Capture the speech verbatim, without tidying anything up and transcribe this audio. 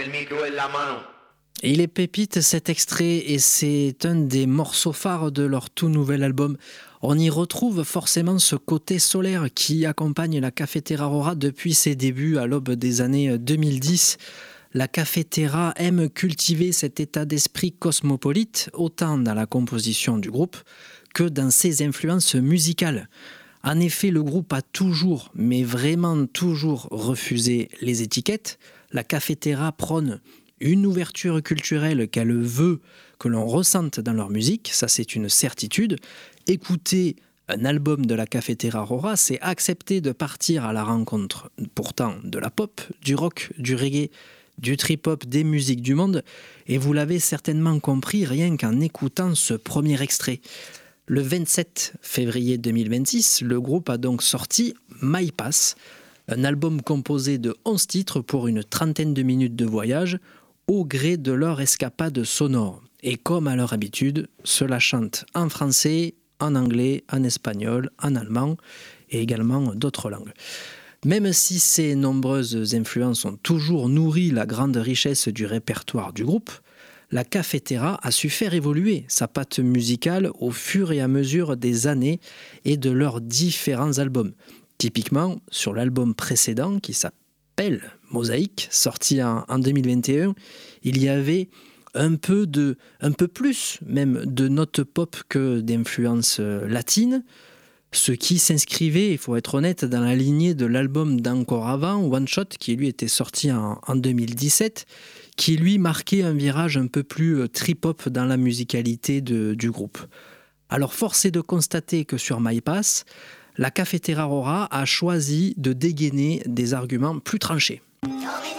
el micro en la mano. Et il est pépite cet extrait et c'est un des morceaux phares de leur tout nouvel album. On y retrouve forcément ce côté solaire qui accompagne la Cafetera Aurora depuis ses débuts à l'aube des années deux mille dix. La Cafetera aime cultiver cet état d'esprit cosmopolite, autant dans la composition du groupe que dans ses influences musicales. En effet, le groupe a toujours, mais vraiment toujours refusé les étiquettes. La Cafetera prône une ouverture culturelle qu'elle veut que l'on ressente dans leur musique, ça c'est une certitude. Écouter un album de la Cafetera Aurora, c'est accepter de partir à la rencontre pourtant de la pop, du rock, du reggae, du trip-hop, des musiques du monde. Et vous l'avez certainement compris rien qu'en écoutant ce premier extrait. Le vingt-sept février deux mille vingt-six, le groupe a donc sorti My Pass, un album composé de onze titres pour une trentaine de minutes de voyage au gré de leur escapade sonore. Et comme à leur habitude, cela chante en français, en anglais, en espagnol, en allemand et également d'autres langues. Même si ces nombreuses influences ont toujours nourri la grande richesse du répertoire du groupe, la Cafetera a su faire évoluer sa patte musicale au fur et à mesure des années et de leurs différents albums. Typiquement, sur l'album précédent qui s'appelle Mosaïque, sorti en, en deux mille vingt et un, il y avait un peu, de, un peu plus même de notes pop que d'influences latines, ce qui s'inscrivait, il faut être honnête, dans la lignée de l'album d'encore avant, One Shot, qui lui était sorti en, en deux mille dix-sept, qui lui marquait un virage un peu plus trip-hop dans la musicalité de, du groupe. Alors force est de constater que sur My Pass, la Cafetera Aurora a choisi de dégainer des arguments plus tranchés.